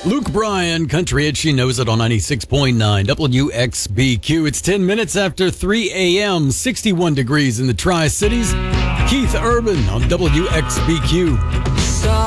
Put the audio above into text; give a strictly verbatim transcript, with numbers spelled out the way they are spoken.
Luke Bryan, country hit, she knows it on ninety-six point nine W X B Q. It's ten minutes after three a.m., sixty-one degrees in the Tri-Cities. Keith Urban on W X B Q.